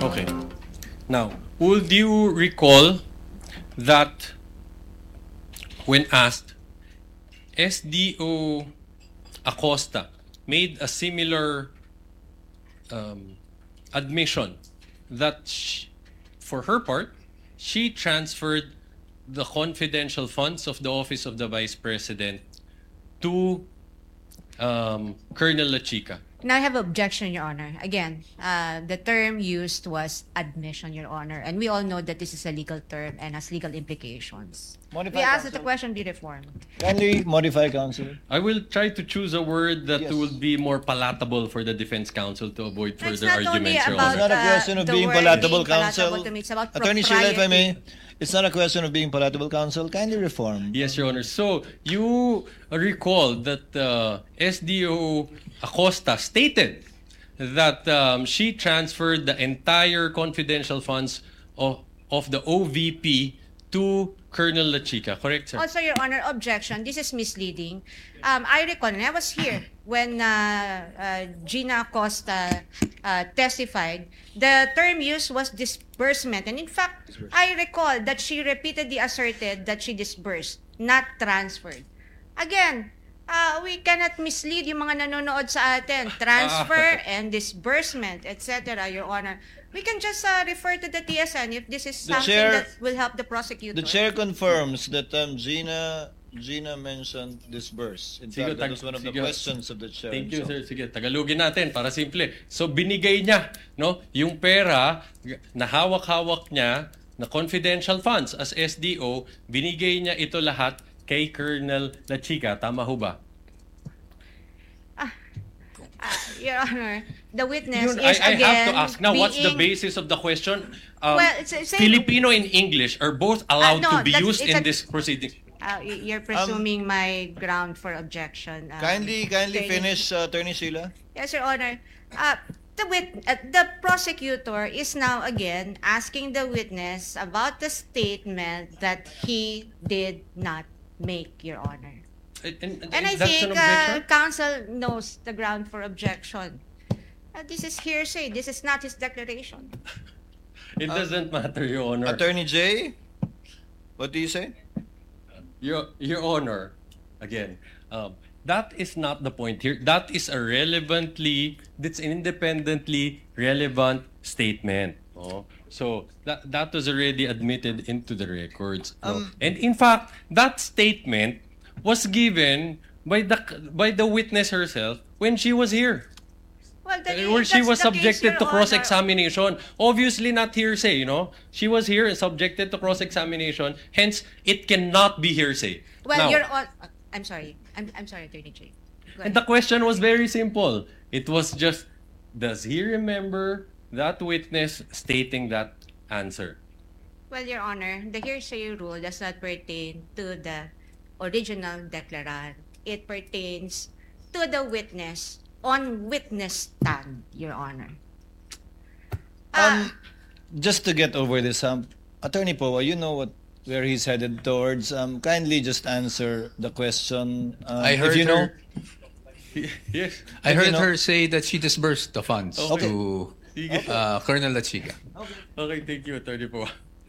Okay. Now, would you recall that when asked, SDO Acosta made a similar admission that for her part, she transferred the confidential funds of the Office of the Vice President to Colonel La Chica. Now I have objection, Your Honor. Again, the term used was admission, Your Honor. And we all know that this is a legal term and has legal implications. Modify, We ask that counsel. the question be reformed. Kindly modify, counsel. I will try to choose a word that Yes. will be more palatable for the defense counsel to avoid No, it's further not only arguments, Your about It's Honor. not a question of the being word palatable, being palatable counsel. to me. It's about Attorney Sheila, if I may, propriety. it's not a question of being palatable, counsel. Kindly reform. Yes, Your Honor. So, you recall that SDO Acosta stated that she transferred the entire confidential funds of the OVP to Colonel La Chica. Correct, sir? Also, Your Honor, objection. This is misleading. I recall, and I was here when Gina Acosta testified, the term used was disbursement. And in fact, I recall that she repeatedly asserted that she disbursed, not transferred. Again, we cannot mislead yung mga nanonood sa atin. Transfer and disbursement, etc., Your Honor. We can just refer to the TSN if this is The something chair- that will help the prosecutor. The chair confirms that Gina mentioned disburse. In Sige, fact, that was one of the sige. questions of the chair. Thank you, So, sir. Sige, tagalogin natin para simple. So, binigay niya, no, yung pera na hawak-hawak niya na confidential funds as SDO, binigay niya ito lahat kay Colonel La Chica. Tama ho ba? Your Honor, the witness Yun, is I again have to ask now, what's the being- basis of the question? Well, say- Filipino and English are both allowed no, to be that's- used it's in a- this proceeding. You're presuming my ground for objection. kindly Attorney- finish, Attorney Sheila. Yes, Your Honor. The prosecutor is now again asking the witness about the statement that he did not make, Your Honor. And I that's think an objection? counsel knows the ground for objection. This is hearsay. This is not his declaration. It doesn't matter, Your Honor. Attorney J, what do you say? Your Honor, again, that is not the point here. That is that's an independently relevant statement. Oh. So that was already admitted into the records. No? And in fact, that statement was given by the witness herself when she was here. Well, then, Where if she that's was the case, subjected Your to Honor, cross-examination. Obviously not hearsay, you know. She was here and subjected to cross-examination. Hence, it cannot be hearsay. Well, Now, Your Honor, I'm sorry. I'm sorry, Attorney J. Go and ahead. the question was very simple. It was just, does he remember that witness stating that answer? Well, Your Honor, the hearsay rule does not pertain to the original declarant. It pertains to the witness on witness stand, Your Honor. Just to get over this, Attorney Poa, you know where he's headed towards. Kindly just answer the question. I if heard you know. her. Yes. I heard know- her say that she disbursed the funds Okay. to Sige. Colonel La Chica. Okay, thank you, Attorney Po.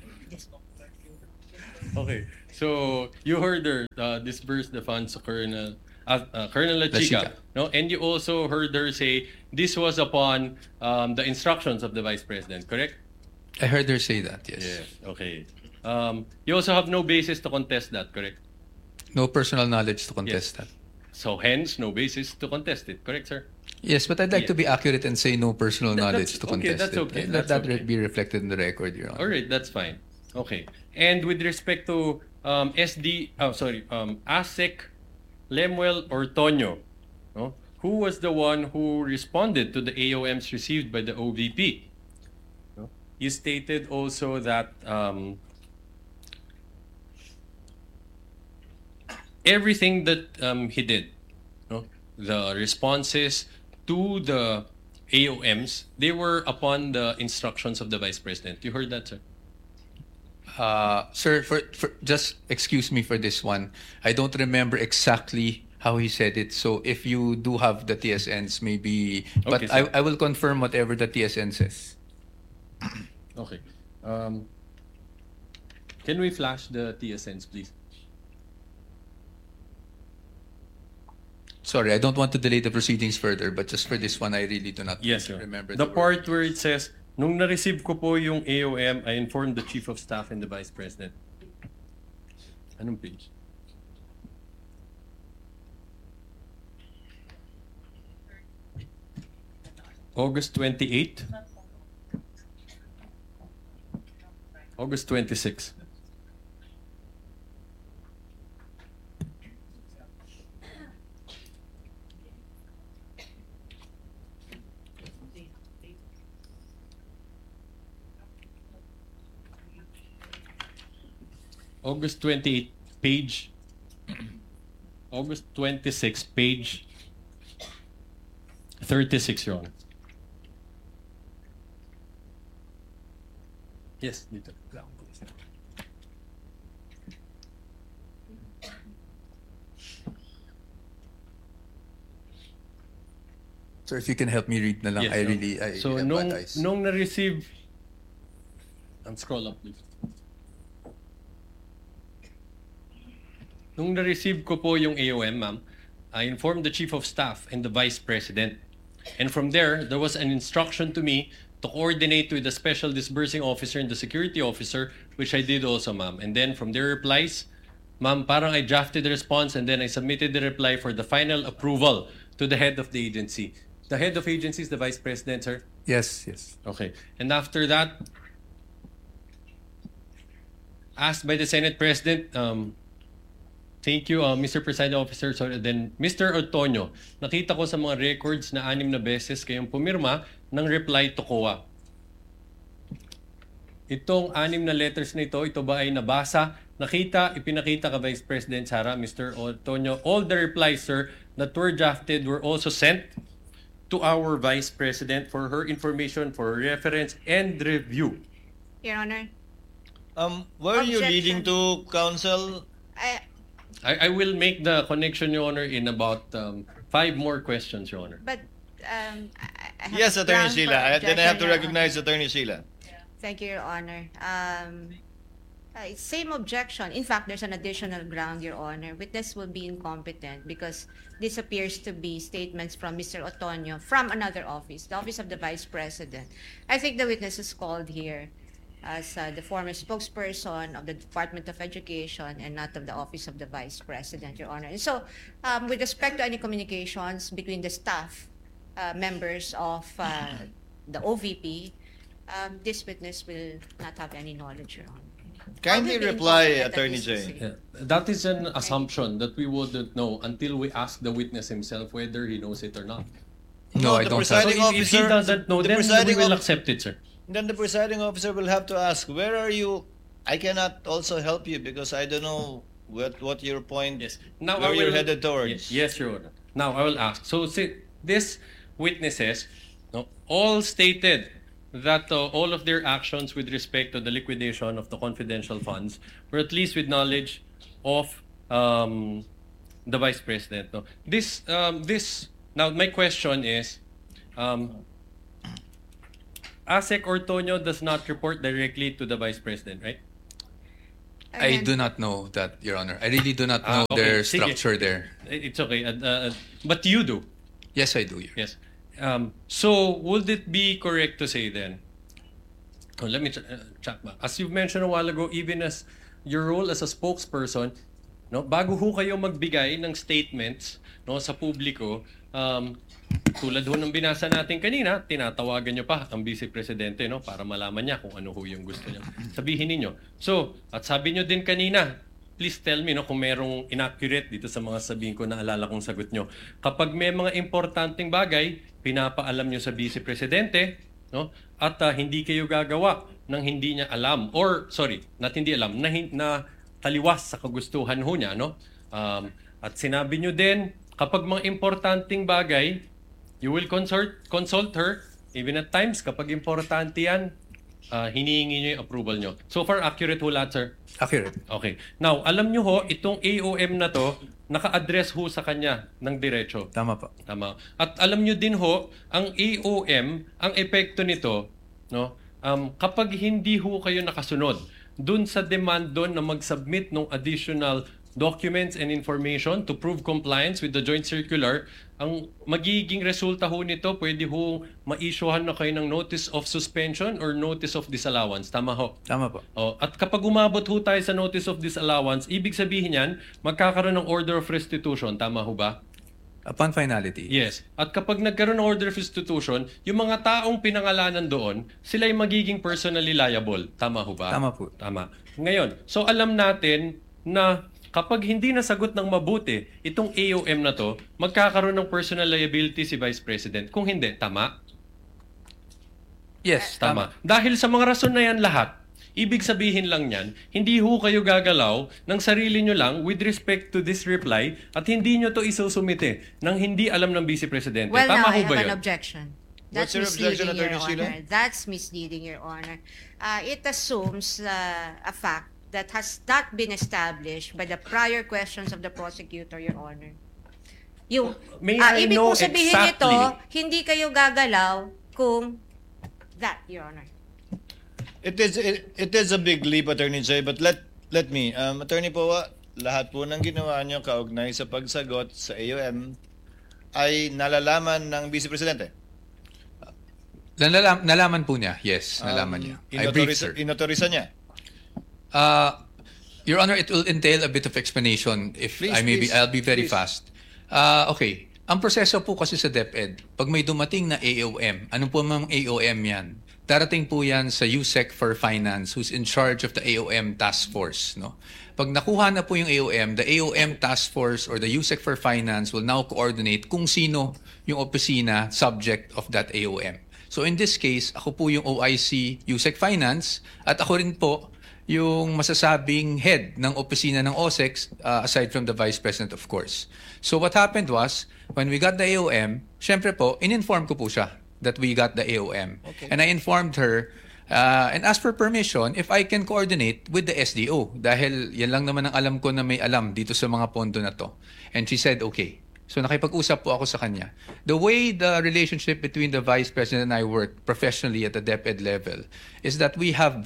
Okay, so you heard her disburse the funds to Colonel La La Chica, Chica. no? And you also heard her say this was upon the instructions of the Vice President, correct? I heard her say that, yes. Yes. Okay. You also have no basis to contest that, correct? No personal knowledge to contest that. So hence, no basis to contest it, correct, sir? Yes, but I'd like to be accurate and say no personal That's knowledge to okay, contest that's it. okay, Let that's that okay. be reflected in the record, Your Honor. All right, that's fine. Okay. And with respect to ASEC Lemuel Ortonio, no? Who was the one who responded to the AOMs received by the OVP? No? You stated also that everything that he did, no? The responses to the AOMs, they were upon the instructions of the Vice President. You heard that, sir? Sir, for just excuse me for this one. I don't remember exactly how he said it. So if you do have the TSNs, maybe. But Okay, sir. I will confirm whatever the TSN says. Okay. Can we flash the TSNs, please? Sorry, I don't want to delay the proceedings further, but just for this one, I really do not Yes, sir. remember The word. part where it says, nung na-receive ko po yung AOM, I informed the Chief of Staff and the Vice President. Anong page? August 28? August 26. August 28, page. August 26, page 36, Your Honor. Yes, dito. So if you can help me read na lang, Yes, I no. really So, have nung, bad eyes. nung na-receive, scroll up, please. Nung na-receive ko po yung AOM, ma'am, I informed the Chief of Staff and the Vice President. And from there was an instruction to me to coordinate with the Special Disbursing Officer and the Security Officer, which I did also, ma'am. And then from their replies, ma'am, parang I drafted the response and then I submitted the reply for the final approval to the head of the agency. The head of agency is the Vice President, sir? Yes, yes. Okay. And after that, asked by the Senate President, thank you, Mr. Presiding Officer. So then, Mr. Otonyo, nakita ko sa mga records na 6 na beses kayong pumirma ng reply to COA. Itong 6 na letters na ito ba ay nabasa, nakita, ipinakita ka Vice President Sara, Mr. Otonyo. All the replies, sir, that were drafted were also sent to our Vice President for her information, for reference, and review. Your Honor, Where are you Objection. leading to, counsel? I will make the connection, Your Honor, in about 5 more questions, Your Honor. but I have Yes, Attorney ground for Sheila. Then I have to objection, Your recognize Attorney Sheila. Thank you, Your Honor. Same objection. In fact, there's an additional ground, Your Honor. Witness will be incompetent because this appears to be statements from Mr. Otonyo from another office, the Office of the Vice President. I think the witness is called here as the former spokesperson of the Department of Education and not of the Office of the Vice President, Your Honor. And so, with respect to any communications between the staff members of the OVP, this witness will not have any knowledge, Your Honor. Kindly Or will be reply, incompetent at Attorney least to Jay. say. Yeah, that is an assumption that we wouldn't know until we ask the witness himself whether he knows it or not. No, I the don't So have. presiding if he officer- doesn't know, the then we presiding will of- accept it, sir. Then the presiding officer will have to ask, where are you? I cannot also help you because I don't know what your point, Yes. Now where I you're will, headed towards. Yes, Your Honor. Now I will ask. So this witnesses, no, all stated that all of their actions with respect to the liquidation of the confidential funds were at least with knowledge of the Vice President. No? This now my question is, ASEC Ortonio does not report directly to the Vice President, right? I Again, do not know that, Your Honor. I really do not know okay. their Sige. structure there. It's okay. But you do. Yes, I do. Your Yes. So, would it be correct to say then, let me check back. As you've mentioned a while ago, even as your role as a spokesperson, no, bago ho kayo magbigay ng statements no, sa publiko, tulad ho ng binasa natin kanina, tinatawagan nyo pa ang Vice Presidente no, para malaman niya kung ano ho yung gusto niya sabihin ninyo. So, at sabi nyo din kanina, please tell me no, kung merong inaccurate dito sa mga sabihin ko na alala kong sagot nyo. Kapag may mga importanteng bagay, pinapaalam nyo sa Vice Presidente, no? At hindi kayo gagawa ng hindi niya alam or sorry, not hindi alam na taliwas sa kagustuhan ho niya, no? At sinabi nyo din kapag mga importanteng bagay, you will consult her even at times kapag importante yan, hinihingi nyo yung approval nyo. So far accurate ho lahat, sir. Accurate. Okay. Now, alam nyo ho, itong AOM na to, naka-address ho sa kanya ng diretso. Tama pa. Tama. At alam nyo din ho, ang AOM, ang epekto nito, no, kapag hindi ho kayo nakasunod dun sa demand doon na mag-submit ng additional documents and information to prove compliance with the joint circular, ang magiging resulta ho nito, pwede ho ma-issuehan na kayo ng notice of suspension or notice of disallowance. Tama ho? Tama po. At kapag umabot ho tayo sa notice of disallowance, ibig sabihin yan, magkakaroon ng order of restitution. Tama ho ba? Upon finality. Yes. At kapag nagkaroon ng order of restitution, yung mga taong pinangalanan doon, sila ay magiging personally liable. Tama ho ba? Tama po. Tama. Ngayon, so alam natin na kapag hindi nasagot ng mabuti itong AOM na to, magkakaroon ng personal liability si Vice President. Kung hindi, tama? Yes, Tama. Dahil sa mga rason na yan lahat, ibig sabihin lang yan, hindi ho kayo gagalaw ng sarili nyo lang with respect to this reply at hindi nyo to isusumite nang hindi alam ng Vice Presidente. Well, Tama now ho I ba have yun? an objection. What's That's your objection, misleading, Your Attorney Sheila? Honor. That's misleading, Your Honor. It assumes a fact that has not been established by the prior questions of the prosecutor, Your Honor. Yung, May I ibig know kong sabihin exactly? nito, hindi kayo gagalaw kung that, Your Honor. It is a big leap, Attorney Jay, but let me, Attorney Powa, lahat po ng ginawa niyo kaugnay sa pagsagot sa AOM ay nalalaman ng Vice Presidente. Nalaman po niya. Yes, nalaman niya. I briefed her. Inotorisa niya. Your Honor, it will entail a bit of explanation if Please, I may be, please, I'll be very please. fast. Okay. Ang proseso po kasi sa DepEd, pag may dumating na AOM, ano po mang AOM yan? Darating po yan sa USEC for Finance who's in charge of the AOM task force. No? Pag nakuha na po yung AOM, the AOM task force or the USEC for Finance will now coordinate kung sino yung opisina subject of that AOM. So in this case, ako po yung OIC USEC Finance at ako rin po yung masasabing head ng opisina ng OSEC aside from the Vice President, of course. So what happened was, when we got the AOM, syempre po, in-inform ko po siya that we got the AOM. Okay. And I informed her and asked for permission if I can coordinate with the SDO dahil yan lang naman ang alam ko na may alam dito sa mga pondo na to. And she said, okay. So nakipag-usap po ako sa kanya. The way the relationship between the Vice President and I work professionally at the DepEd level is that we have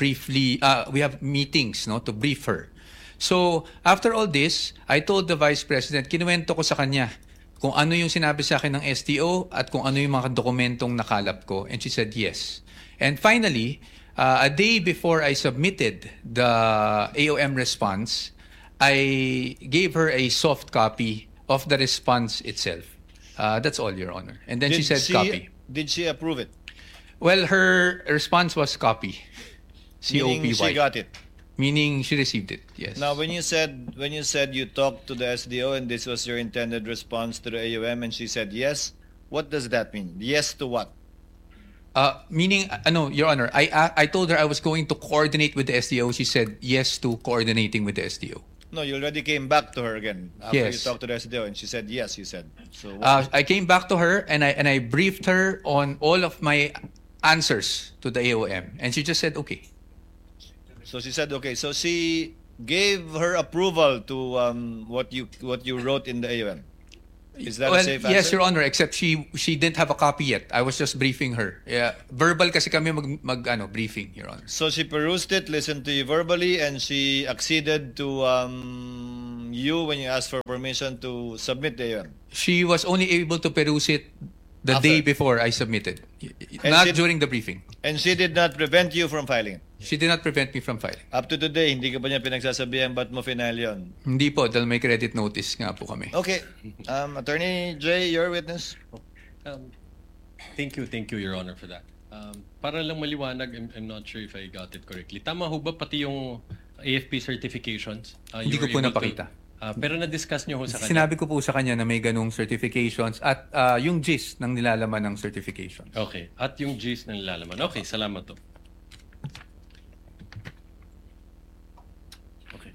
meetings to brief her. So after all this, I told the Vice President, kinuwento ko sa kanya kung ano yung sinabi sa akin ng STO at kung ano yung mga dokumentong nakalap ko. And she said yes. And finally, a day before I submitted the AOM response, I gave her a soft copy of the response itself. That's all, Your Honor. And then she said copy. Did she approve it? Well, her response was copy. Meaning C-O-P-Y. she got it. Meaning she received it, yes. Now, when you said you talked to the SDO and this was your intended response to the AOM and she said yes, what does that mean? Yes to what? Meaning, Your Honor, I told her I was going to coordinate with the SDO. She said yes to coordinating with the SDO. No, you already came back to her again after Yes. you talked to the SDO and she said yes, you said. So I came back to her and I briefed her on all of my answers to the AOM. And she just said, okay. So she said okay. So she gave her approval to what you wrote in the AOM. Is that a safe answer? Yes, Your Honor, except she didn't have a copy yet. I was just briefing her. Yeah, verbal kasi kami briefing, Your Honor. So she perused it, listened to you verbally, and she acceded to you when you asked for permission to submit the AOM. She was only able to peruse it the After. day before I submitted, And not she- during the briefing. And she did not prevent you from filing it. She did not prevent me from filing. Up to today, hindi ka ba niya pinagsasabihan ba't mo final yun? Hindi po, dahil may credit notice nga po kami. Okay. Attorney Jay, your witness. Thank you, Your Honor, for that. Para lang maliwanag, I'm not sure if I got it correctly. Tama ho ba pati yung AFP certifications? Hindi you ko po were able to- napakita. Pero na-discuss nyo ho sa kanya? Sinabi ko po sa kanya na may ganong certifications at yung gist ng nilalaman ng certifications. Okay. At yung gist na nilalaman. Okay, salamat to. Okay.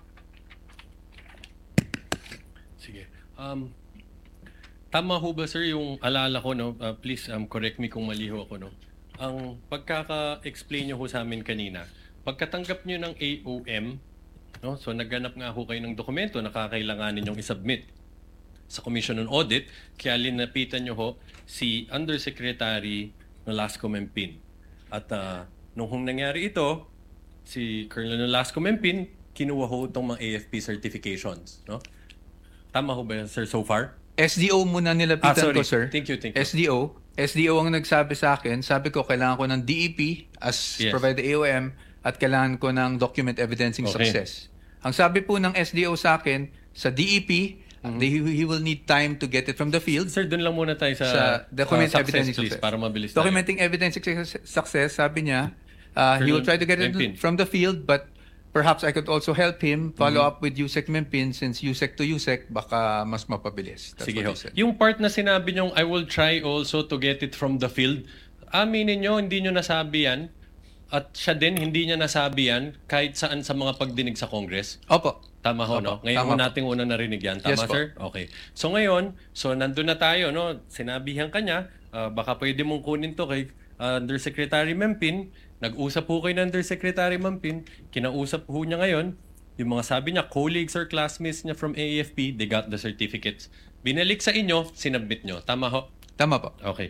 Sige. Tama ho ba, sir, yung alala ko, no? Please correct me kung mali ho ako, no? Ang pagkaka-explain nyo ho sa amin kanina, pagkatanggap nyo ng AOM, no? So nagganap nga ho kayo ng dokumento na kakailanganin nyong isubmit sa Commission on Audit, kaya linapitan nyo ho si Undersecretary Nolasco Mempin. At nung nangyari ito, si Colonel Nolasco Mempin, kinuha ho itong mga AFP certifications. No? Tama ho ba yan, sir, so far? SDO muna nilapitan sorry. ko, sir. Thank you. SDO ang nagsabi sa akin. Sabi ko, kailangan ko ng DEP as Yes. provided AOM at kailangan ko ng document evidencing Okay. success. Ang sabi po ng SDO sa akin, sa DEP, he will need time to get it from the field. Sir, dun lang muna tayo Sa document success, evidencing please, success. para mabilis tayo. Documenting evidencing success, sabi niya, he will try to get it Mempin. from the field, but perhaps I could also help him follow Mm-hmm. up with USEC Mempin since USEC to USEC, baka mas mapabilis. That's Sige what ho. he said. Yung part na sinabi nyo, I will try also to get it from the field. Aminin nyo, hindi nyo nasabi yan. At siya din, hindi niya nasabi yan kahit saan sa mga pagdinig sa Congress. Opo. Tama ho, no? Opo, Ngayon tama ho po. nating una narinig yan. Tama, Yes po. sir? Okay. So ngayon, nandun na tayo, no? Sinabihan kanya, baka pwede mong kunin to kay Undersecretary Mempin. Nag-usap po kayo ng Undersecretary Mempin. Kinausap po niya ngayon. Yung mga sabi niya, colleagues or classmates niya from AFP, they got the certificates. Binalik sa inyo, sinabit nyo. Tama ho? Tama po. Okay.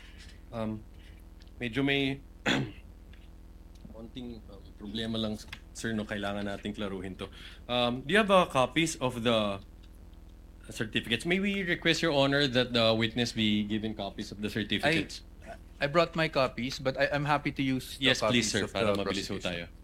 Medyo may konting problema lang, sir, no, kailangan nating klaruhin to. Do you have copies of the certificates? May we request, Your Honor, that the witness be given copies of the certificates? I brought my copies, but I'm happy to use the Yes, please, copies sir, of para the mabilis ho prosecution. tayo.